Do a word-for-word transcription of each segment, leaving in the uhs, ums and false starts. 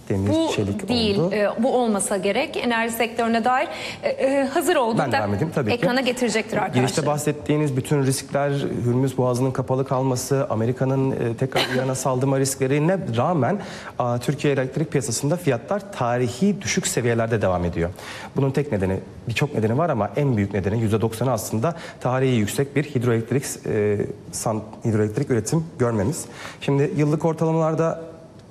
demir, bu çelik değil, oldu. E, bu olmasa gerek. Enerji sektörüne dair e, e, hazır olduğunda devam edeyim, tabii ki. ekrana getirecektir arkadaşlar. Girişte bahsettiğiniz bütün riskler, Hürmüz Boğazı'nın kapalı kalması, Amerika'nın e, tekrar İran'a saldırma risklerine rağmen a, Türkiye elektrik piyasasında fiyatlar tarihi düşük seviyelerde devam ediyor. Bunun tek nedeni, birçok nedeni var ama en büyük nedeni yüzde doksanı aslında tarihi yüksek bir hidroelektrik e, san, hidroelektrik üretim görmemiz. Şimdi yıllık ortalamalarda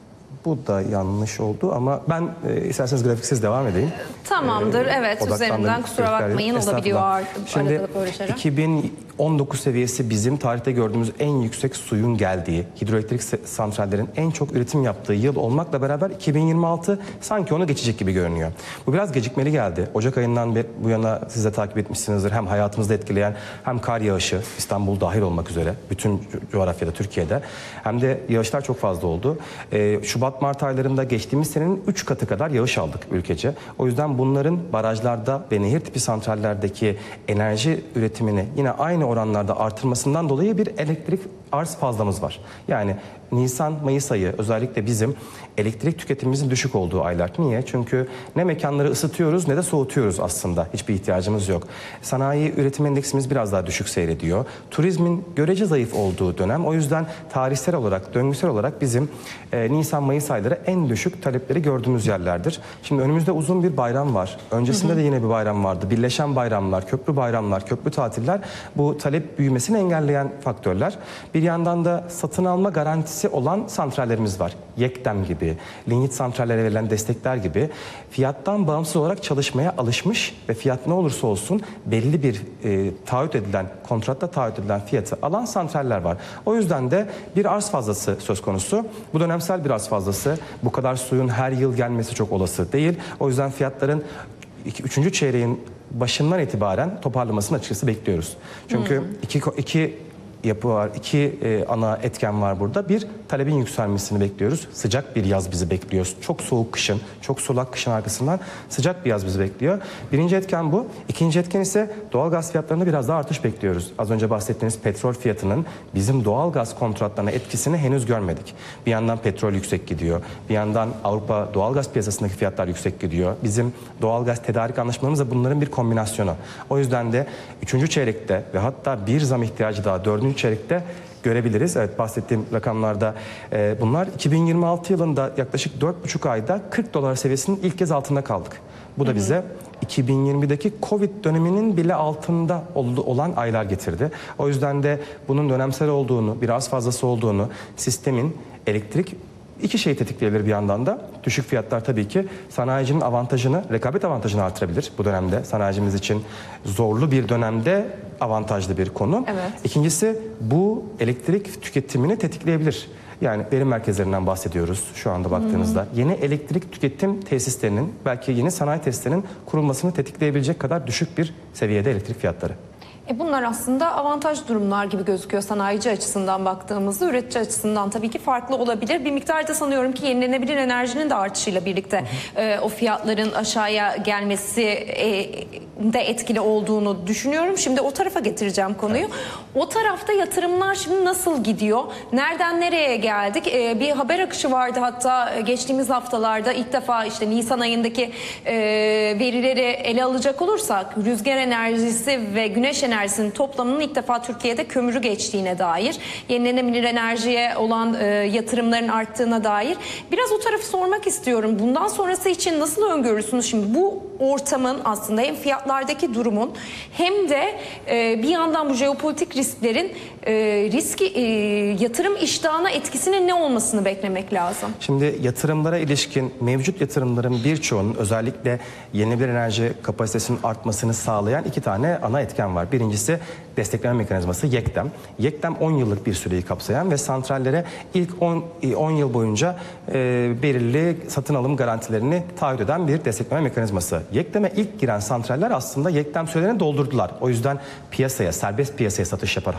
bu da yanlış oldu ama ben e, isterseniz grafiksiz devam edeyim. Tamamdır, Ee, evet, odaklandığım üzerinden kusura göstereyim. bakmayın, olabiliyor ar- Şimdi arada böyle şeyler. iki bin on dokuz seviyesi bizim tarihte gördüğümüz en yüksek suyun geldiği, hidroelektrik santrallerin en çok üretim yaptığı yıl olmakla beraber iki bin yirmi altı sanki onu geçecek gibi görünüyor. Bu biraz gecikmeli geldi. Ocak ayından bu yana siz de takip etmişsinizdir. Hem hayatımızda etkileyen hem kar yağışı, İstanbul dahil olmak üzere bütün coğrafyada, Türkiye'de, hem de yağışlar çok fazla oldu. Ee, Şubat-Mart aylarında geçtiğimiz senenin üç katı kadar yağış aldık ülkece. O yüzden bunların barajlarda ve nehir tipi santrallerdeki enerji üretimini yine aynı oranlarda artırmasından dolayı bir elektrik arz fazlamız var. Yani Nisan-Mayıs ayı özellikle bizim elektrik tüketimimizin düşük olduğu aylar. Niye? Çünkü ne mekanları ısıtıyoruz ne de soğutuyoruz aslında. Hiçbir ihtiyacımız yok. Sanayi üretim endeksimiz biraz daha düşük seyrediyor. Turizmin görece zayıf olduğu dönem. O yüzden tarihsel olarak, döngüsel olarak bizim e, Nisan-Mayıs ayları en düşük talepleri gördüğümüz yerlerdir. Şimdi önümüzde uzun bir bayram var. Öncesinde hı hı. de yine bir bayram vardı. Birleşen bayramlar, köprü bayramlar, köprü tatiller bu talep büyümesini engelleyen faktörler. Bir yandan da satın alma garantisi olan santrallerimiz var. Yektem gibi, lignit santrallere verilen destekler gibi fiyattan bağımsız olarak çalışmaya alışmış ve fiyat ne olursa olsun belli bir e, taahhüt edilen, kontratta taahhüt edilen fiyatı alan santraller var. O yüzden de bir arz fazlası söz konusu. Bu dönemsel bir arz fazlası. Bu kadar suyun her yıl gelmesi çok olası değil. O yüzden fiyatların iki, üçüncü çeyreğin başından itibaren toparlamasını açıkçası bekliyoruz. Çünkü hmm. iki, iki yapı var. İki e, ana etken var burada. Bir, talebin yükselmesini bekliyoruz. Sıcak bir yaz bizi bekliyor. Çok soğuk kışın, çok sulak kışın arkasından sıcak bir yaz bizi bekliyor. Birinci etken bu. İkinci etken ise doğal gaz fiyatlarında biraz daha artış bekliyoruz. Az önce bahsettiğiniz petrol fiyatının bizim doğal gaz kontratlarına etkisini henüz görmedik. Bir yandan petrol yüksek gidiyor. Bir yandan Avrupa doğal gaz piyasasındaki fiyatlar yüksek gidiyor. Bizim doğal gaz tedarik anlaşmalarımız da bunların bir kombinasyonu. O yüzden de üçüncü çeyrekte ve hatta bir zam ihtiyacı daha dördüncü çeyrekte görebiliriz. Evet, bahsettiğim rakamlarda e, bunlar. iki bin yirmi altı yılında yaklaşık dört buçuk ayda kırk dolar seviyesinin ilk kez altında kaldık. Bu da bize iki bin yirmideki Covid döneminin bile altında olan aylar getirdi. O yüzden de bunun dönemsel olduğunu, biraz fazlası olduğunu, sistemin elektrik İki şey tetikleyebilir bir yandan da. Düşük fiyatlar tabii ki sanayicinin avantajını, rekabet avantajını artırabilir bu dönemde. Sanayicimiz için zorlu bir dönemde avantajlı bir konu. Evet. İkincisi, bu elektrik tüketimini tetikleyebilir. Yani verim merkezlerinden bahsediyoruz şu anda baktığınızda. Hmm. Yeni elektrik tüketim tesislerinin, belki yeni sanayi tesislerinin kurulmasını tetikleyebilecek kadar düşük bir seviyede elektrik fiyatları. E bunlar aslında avantaj durumlar gibi gözüküyor sanayici açısından baktığımızda. Üretici açısından tabii ki farklı olabilir. Bir miktarda sanıyorum ki yenilenebilir enerjinin de artışıyla birlikte hı hı. E, o fiyatların aşağıya gelmesi e, de etkili olduğunu düşünüyorum. Şimdi o tarafa getireceğim konuyu. Evet. O tarafta yatırımlar şimdi nasıl gidiyor? Nereden nereye geldik? E, bir haber akışı vardı hatta geçtiğimiz haftalarda ilk defa işte Nisan ayındaki e, verileri ele alacak olursak rüzgar enerjisi ve güneş enerjisi enerjisinin toplamının ilk defa Türkiye'de kömürü geçtiğine dair, yenilenebilir enerjiye olan e, yatırımların arttığına dair. Biraz o tarafı sormak istiyorum. Bundan sonrası için nasıl öngörürsünüz? Şimdi bu ortamın aslında hem fiyatlardaki durumun hem de e, bir yandan bu jeopolitik risklerin e, riski e, yatırım iştahına etkisinin ne olmasını beklemek lazım? Şimdi yatırımlara ilişkin mevcut yatırımların birçoğunun özellikle yenilenebilir enerji kapasitesinin artmasını sağlayan iki tane ana etken var. Birincisi destekleme mekanizması Yektem. Yektem on yıllık bir süreyi kapsayan ve santrallere ilk on yıl boyunca e, belirli satın alım garantilerini taahhüt eden bir destekleme mekanizması. Yektem'e ilk giren santraller aslında Yektem sürelerini doldurdular. O yüzden piyasaya, serbest piyasaya satış yapar haline geldi.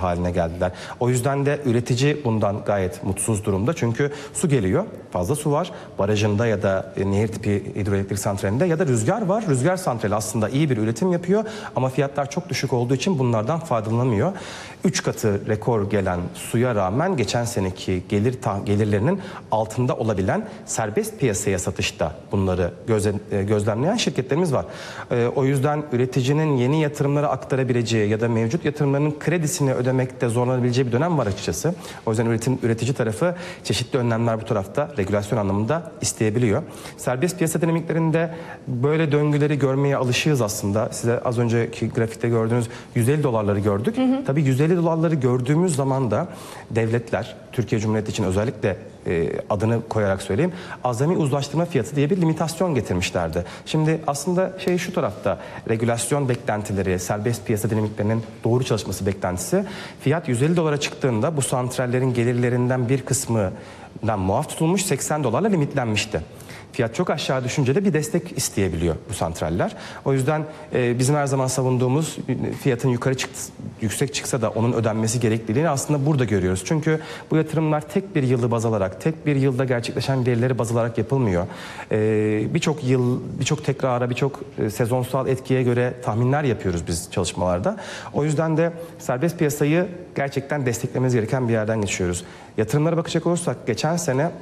geldiler. O yüzden de üretici bundan gayet mutsuz durumda. Çünkü su geliyor, fazla su var. Barajında ya da nehir tipi hidroelektrik santralinde ya da rüzgar var. Rüzgar santrali aslında iyi bir üretim yapıyor ama fiyatlar çok düşük olduğu için bunlardan faydalanamıyor. Üç katı rekor gelen suya rağmen geçen seneki gelir gelirlerinin altında olabilen serbest piyasaya satışta bunları gözle, gözlemleyen şirketlerimiz var. E, o yüzden üreticinin yeni yatırımlara aktarabileceği ya da mevcut yatırımlarının kredisini ödemekte zorlanabileceği bir dönem var açıkçası. O yüzden üretim üretici tarafı çeşitli önlemler bu tarafta regülasyon anlamında isteyebiliyor. Serbest piyasa dinamiklerinde böyle döngüleri görmeye alışığız aslında. Size az önceki grafikte gördüğünüz yüz elli dolarları gördük. Hı hı. Tabii yüz elli dolarları gördüğümüz zaman da devletler, Türkiye Cumhuriyeti için özellikle e, adını koyarak söyleyeyim, azami uzlaştırma fiyatı diye bir limitasyon getirmişlerdi. Şimdi aslında şey şu tarafta, regülasyon beklentileri, serbest piyasa dinamiklerinin doğru çalışması beklentisi, fiyat yüz elli dolara çıktığında bu santrallerin gelirlerinden bir kısmından muaf tutulmuş, seksen dolarla limitlenmişti. Fiyat çok aşağı düşünce de bir destek isteyebiliyor bu santraller. O yüzden e, bizim her zaman savunduğumuz fiyatın yukarı çıktı, yüksek çıksa da onun ödenmesi gerekliliğini aslında burada görüyoruz. Çünkü bu yatırımlar tek bir yılı baz alarak, tek bir yılda gerçekleşen verileri baz alarak yapılmıyor. E, birçok yıl, birçok tekrara, birçok e, sezonsal etkiye göre tahminler yapıyoruz biz çalışmalarda. O yüzden de serbest piyasayı gerçekten desteklememiz gereken bir yerden geçiyoruz. Yatırımlara bakacak olursak geçen sene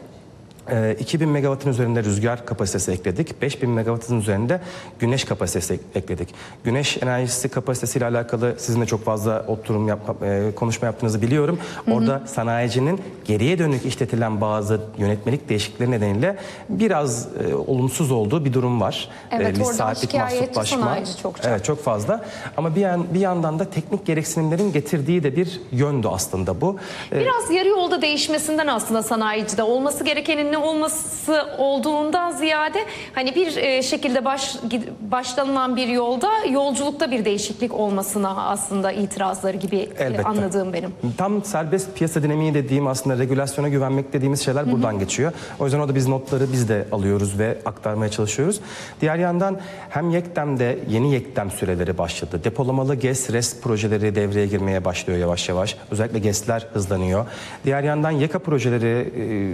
iki bin megawattın üzerinde rüzgar kapasitesi ekledik. beş bin megawattın üzerinde güneş kapasitesi ekledik. Güneş enerjisi kapasitesiyle alakalı sizinle çok fazla oturum yap, konuşma yaptığınızı biliyorum. Hı hı. Orada sanayicinin geriye dönük işletilen bazı yönetmelik değişiklikleri nedeniyle biraz e, olumsuz olduğu bir durum var. Evet, e, oradan şikayetçi sanayici çokça. Evet, çok fazla. Ama bir, yan, bir yandan da teknik gereksinimlerin getirdiği de bir yöndü aslında bu. Biraz yarı yolda değişmesinden aslında sanayicide olması gerekenin ne olması olduğundan ziyade hani bir şekilde baş, başlanılan bir yolda yolculukta bir değişiklik olmasına aslında itirazları gibi Elbette. Anladığım benim. Tam serbest piyasa dinamiği dediğim aslında regülasyona güvenmek dediğimiz şeyler Hı-hı. buradan geçiyor. O yüzden orada biz notları biz de alıyoruz ve aktarmaya çalışıyoruz. Diğer yandan hem YEKDEM'de yeni YEKDEM süreleri başladı. Depolamalı GES, RES projeleri devreye girmeye başlıyor yavaş yavaş. Özellikle GES'ler hızlanıyor. Diğer yandan YEKA projeleri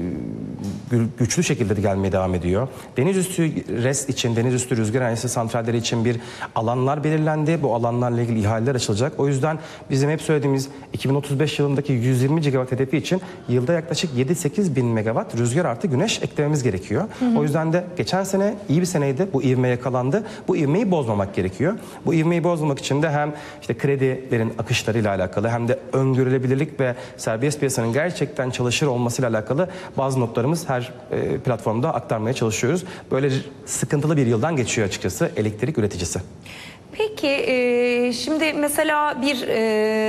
e, güçlü şekilde de gelmeye devam ediyor. Denizüstü RES için, denizüstü rüzgar enerjisi santralleri için bir alanlar belirlendi. Bu alanlarla ilgili ihaleler açılacak. O yüzden bizim hep söylediğimiz iki bin otuz beş yılındaki yüz yirmi gigawatt hedefi için yılda yaklaşık yedi sekiz bin megawatt rüzgar artı güneş eklememiz gerekiyor. Hı hı. O yüzden de geçen sene iyi bir seneydi. Bu ivme yakalandı. Bu ivmeyi bozmamak gerekiyor. Bu ivmeyi bozmamak için de hem işte kredilerin akışlarıyla alakalı hem de öngörülebilirlik ve serbest piyasanın gerçekten çalışır olmasıyla alakalı bazı notlarımız her e, platformda aktarmaya çalışıyoruz. Böyle sıkıntılı bir yıldan geçiyor açıkçası elektrik üreticisi. Peki e, şimdi mesela bir e,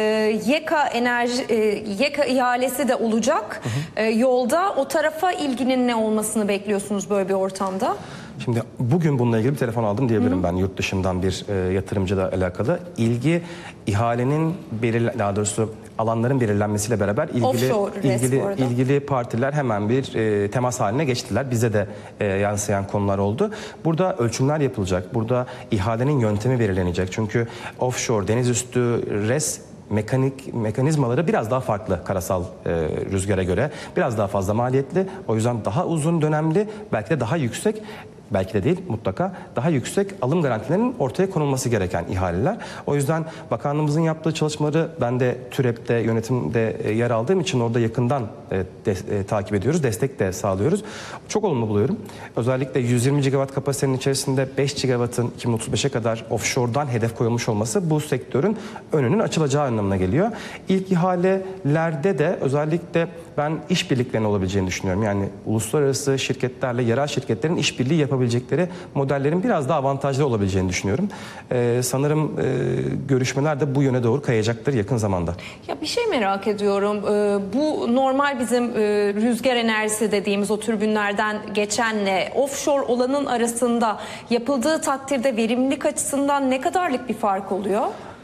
YEKA enerji e, YEKA ihalesi de olacak. Hı hı. E, yolda o tarafa ilginin ne olmasını bekliyorsunuz böyle bir ortamda? Şimdi bugün bununla ilgili bir telefon aldım diyebilirim. Hı. Ben yurt dışından bir e, yatırımcıyla alakalı. İlgi ihalenin belirlen, daha doğrusu alanların belirlenmesiyle beraber ilgili Offshore, ilgili ilgili partiler hemen bir e, temas haline geçtiler. Bize de e, yansıyan konular oldu. Burada ölçümler yapılacak. Burada ihalenin yöntemi belirlenecek. Çünkü offshore, denizüstü RES mekanik mekanizmaları biraz daha farklı karasal e, rüzgara göre. Biraz daha fazla maliyetli. O yüzden daha uzun dönemli, belki de daha yüksek, belki de değil mutlaka daha yüksek alım garantilerinin ortaya konulması gereken ihaleler. O yüzden bakanlığımızın yaptığı çalışmaları ben de TÜREP'te yönetimde e, yer aldığım için orada yakından e, de, e, takip ediyoruz. Destek de sağlıyoruz. Çok olumlu buluyorum. Özellikle yüz yirmi gigawatt kapasitenin içerisinde beş gigawattın iki bin otuz beşe kadar offshore'dan hedef koyulmuş olması bu sektörün önünün açılacağı anlamına geliyor. İlk ihalelerde de özellikle ben işbirliklerinin olabileceğini düşünüyorum. Yani uluslararası şirketlerle yerel şirketlerin işbirliği yapabilecekleri modellerin biraz daha avantajlı olabileceğini düşünüyorum. Ee, sanırım e, görüşmeler de bu yöne doğru kayacaktır yakın zamanda. Ya bir şey merak ediyorum. Ee, bu normal bizim e, rüzgar enerjisi dediğimiz o türbinlerden geçenle offshore olanın arasında yapıldığı takdirde verimlilik açısından ne kadarlık bir fark oluyor?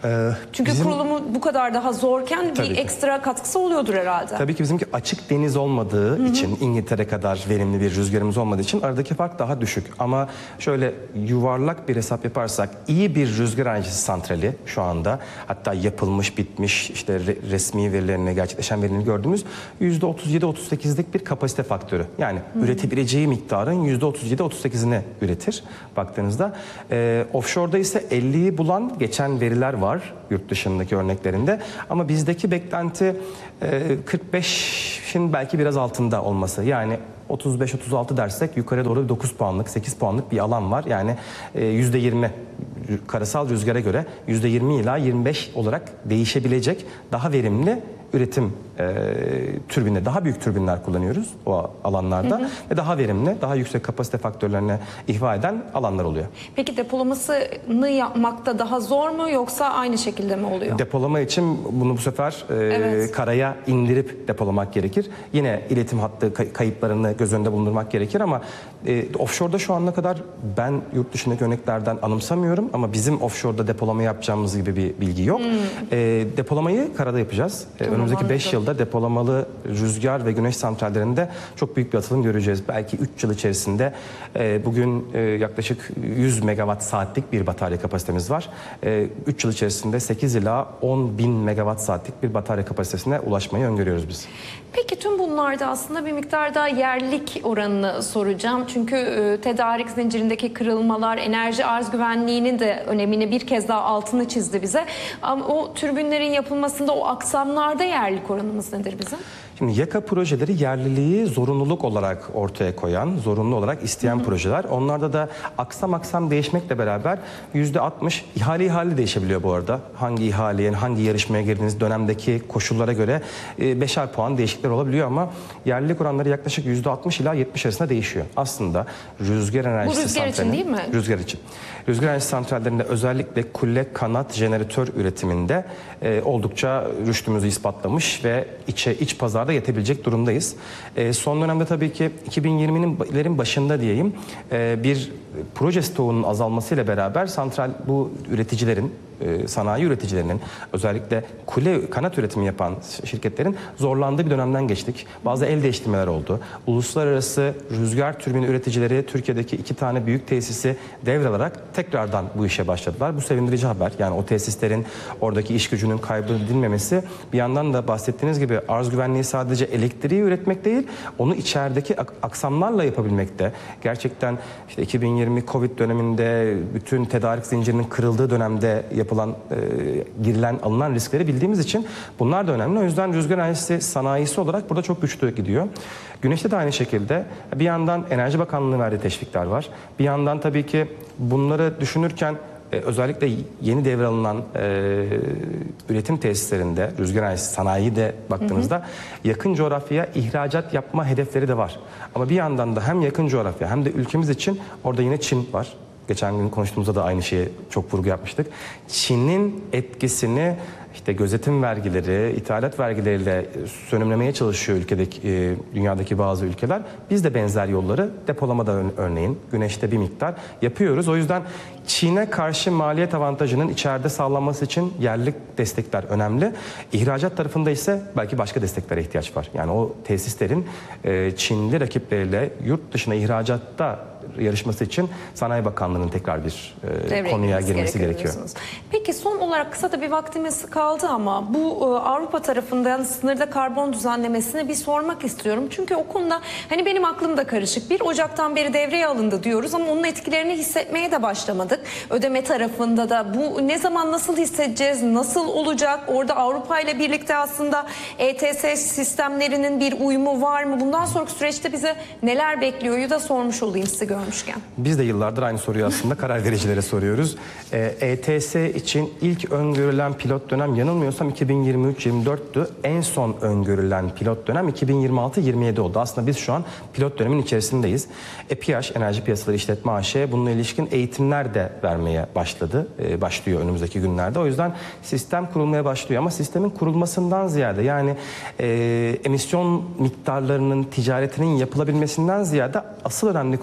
Ee, Çünkü bizim- kurulumu bu kadar daha zorken Tabii bir ki. ekstra katkısı oluyordur herhalde. Tabii ki bizimki açık deniz olmadığı için, İngiltere kadar verimli bir rüzgarımız olmadığı için aradaki fark daha düşük. Ama şöyle yuvarlak bir hesap yaparsak iyi bir rüzgar enerjisi santrali şu anda, hatta yapılmış, bitmiş, işte re- resmi verilerini, gerçekleşen verilerini gördüğümüz yüzde otuz yedi otuz sekizlik bir kapasite faktörü. Yani üretebileceği miktarın yüzde otuz yedi otuz sekizini üretir baktığınızda. Ee, offshore'da ise elliyi bulan geçen veriler var yurt dışındaki örneklerinde. Ama bizdeki beklenti e, kırk beşin belki biraz altında olması. Yani otuz beş otuz altı dersek yukarı doğru bir dokuz puanlık, sekiz puanlık bir alan var. Yani e, yüzde yirmi karasal rüzgara göre yüzde yirmi ila yirmi beş olarak değişebilecek daha verimli üretim e, türbinleri, daha büyük türbinler kullanıyoruz o alanlarda. Hı hı. Ve daha verimli, daha yüksek kapasite faktörlerine ihva eden alanlar oluyor. Peki depolamasını yapmakta daha zor mu yoksa aynı şekilde mi oluyor? Depolama için bunu bu sefer e, Evet. karaya indirip depolamak gerekir. Yine iletim hattı kay- kayıplarını göz önünde bulundurmak gerekir ama e, offshore'da şu ana kadar ben yurt dışındaki örneklerden anımsamıyorum ama bizim offshore'da depolama yapacağımız gibi bir bilgi yok. Hmm. E, depolamayı karada yapacağız. E, Tamam, önümüzdeki beş anladım. yılda depolamalı rüzgar ve güneş santrallerinde çok büyük bir atılım göreceğiz. Belki üç yıl içerisinde e, bugün e, yaklaşık yüz megawatt saatlik bir batarya kapasitemiz var. E, üç yıl içerisinde sekiz ila on bin megawatt saatlik bir batarya kapasitesine ulaşmayı öngörüyoruz biz. Peki tüm bunlarda aslında bir miktar daha yerlilik oranını soracağım. Çünkü e, tedarik zincirindeki kırılmalar, enerji arz güvenliğinin de önemini bir kez daha altını çizdi bize. Ama o türbinlerin yapılmasında o aksamlarda yerlilik oranımız nedir bizim? Şimdi YAKA projeleri yerliliği zorunluluk olarak ortaya koyan, zorunlu olarak isteyen hı hı. projeler. Onlarda da aksam aksam değişmekle beraber yüzde altmış ihale ihale değişebiliyor bu arada. Hangi ihaleye, hangi yarışmaya girdiğiniz dönemdeki koşullara göre e, beşer puan değişiklikler olabiliyor ama yerlilik oranları yaklaşık yüzde altmış ila yetmiş arasında değişiyor. Aslında rüzgar enerjisi Bu rüzgar için değil mi? Rüzgar için. Rüzgar enerjisi santrallerinde özellikle kule, kanat, jeneratör üretiminde e, oldukça rüştümüzü ispatlamış ve içe iç pazarda yetebilecek durumdayız. E, son dönemde tabii ki iki bin yirmilerin başında diyeyim e, bir proje stoğunun azalmasıyla beraber santral bu üreticilerin, e, sanayi üreticilerinin özellikle kule kanat üretimi yapan şirketlerin zorlandığı bir dönemden geçtik. Bazı el değiştirmeler oldu. Uluslararası rüzgar türbini üreticileri Türkiye'deki iki tane büyük tesisi devralarak tekrardan bu işe başladılar. Bu sevindirici haber. Yani o tesislerin oradaki iş gücünün kaybedilmemesi, bir yandan da bahsettiğiniz gibi arz güvenliği sadece elektriği üretmek değil, onu içerideki aksamlarla yapabilmekte. Gerçekten işte iki bin yirmi Covid döneminde bütün tedarik zincirinin kırıldığı dönemde yapılan, e, girilen, alınan riskleri bildiğimiz için bunlar da önemli. O yüzden rüzgar enerjisi sanayisi olarak burada çok güçlü gidiyor. Güneşte de aynı şekilde bir yandan Enerji Bakanlığı'nın verdiği teşvikler var. Bir yandan tabii ki bunları düşünürken Ee, özellikle yeni devralınan e, üretim tesislerinde, rüzgar enerjisi sanayi de baktığınızda hı hı. yakın coğrafyaya ihracat yapma hedefleri de var. Ama bir yandan da hem yakın coğrafya hem de ülkemiz için orada yine Çin var. Geçen gün konuştuğumuzda da aynı şeye çok vurgu yapmıştık. Çin'in etkisini işte gözetim vergileri, ithalat vergileriyle sönümlemeye çalışıyor ülkedeki, e, dünyadaki bazı ülkeler. Biz de benzer yolları depolamada örneğin güneşte bir miktar yapıyoruz. O yüzden Çin'e karşı maliyet avantajının içeride sağlanması için yerli destekler önemli. İhracat tarafında ise belki başka desteklere ihtiyaç var. Yani o tesislerin e, Çinli rakipleriyle yurt dışına ihracatta yarışması için Sanayi Bakanlığı'nın tekrar bir e, konuya girmesi gerekiyor. Peki son olarak kısa da bir vaktimiz kaldı ama bu e, Avrupa tarafından sınırda karbon düzenlemesini bir sormak istiyorum. Çünkü o konuda hani benim aklım da karışık. bir Ocak'tan beri devreye alındı diyoruz ama onun etkilerini hissetmeye de başlamadık. Ödeme tarafında da bu ne zaman nasıl hissedeceğiz, nasıl olacak? Orada Avrupa ile birlikte aslında E T S sistemlerinin bir uyumu var mı? Bundan sonraki süreçte bize neler bekliyor'yu da sormuş olayım size görmüşken. Biz de yıllardır aynı soruyu aslında karar vericilere soruyoruz. E T S için ilk öngörülen pilot dönem yanılmıyorsam iki bin yirmi üç yirmi dörttü. En son öngörülen pilot dönem iki bin yirmi altı yirmi yedi oldu. Aslında biz şu an pilot dönemin içerisindeyiz. E P H, Enerji Piyasaları İşletme A Ş bununla ilişkin eğitimler de vermeye başladı. E, başlıyor önümüzdeki günlerde. O yüzden sistem kurulmaya başlıyor ama sistemin kurulmasından ziyade yani e, emisyon miktarlarının ticaretinin yapılabilmesinden ziyade asıl önemli konu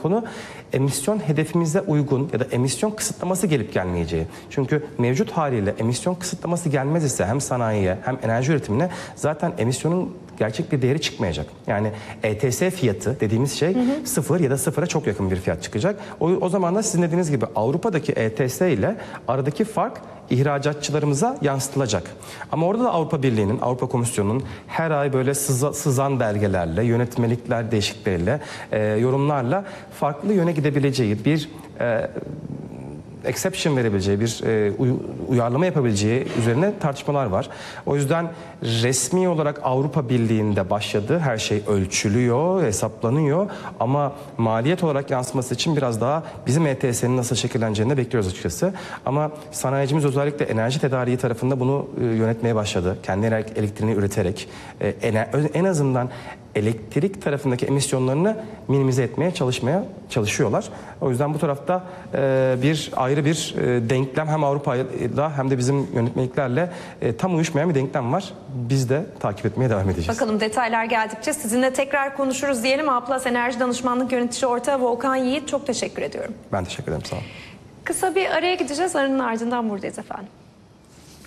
emisyon hedefimize uygun ya da emisyon kısıtlaması gelip gelmeyeceği. Çünkü mevcut haliyle emisyon kısıtlaması gelmez ise hem sanayiye hem enerji üretimine zaten emisyonun gerçek bir değeri çıkmayacak. Yani E T S fiyatı dediğimiz şey hı hı. sıfır ya da sıfıra çok yakın bir fiyat çıkacak. O, o zaman da sizin dediğiniz gibi Avrupa'daki E T S ile aradaki fark ihracatçılarımıza yansıtılacak. Ama orada da Avrupa Birliği'nin, Avrupa Komisyonu'nun her ay böyle sıza, sızan belgelerle, yönetmelikler değişiklikleriyle, e, yorumlarla farklı yöne gidebileceği bir e, exception verebileceği, bir e, uyarlama yapabileceği üzerine tartışmalar var. O yüzden resmi olarak Avrupa Birliği'nde başladı. Her şey ölçülüyor, hesaplanıyor ama maliyet olarak yansıması için biraz daha bizim E T S'nin nasıl şekilleneceğini de bekliyoruz açıkçası. Ama sanayicimiz özellikle enerji tedariği tarafında bunu e, yönetmeye başladı. Kendi elektriğini üreterek e, en azından elektrik tarafındaki emisyonlarını minimize etmeye çalışmaya çalışıyorlar. O yüzden bu tarafta e, bir ayrı bir e, denklem hem Avrupa'da hem de bizim yönetmeliklerle e, tam uyuşmayan bir denklem var. Biz de takip etmeye devam edeceğiz. Bakalım detaylar geldikçe sizinle tekrar konuşuruz diyelim. A Plus Enerji Danışmanlık Yönetici Ortağı Volkan Yiğit, çok teşekkür ediyorum. Ben teşekkür ederim, sağ olun. Kısa bir araya gideceğiz. Aranın ardından buradayız efendim.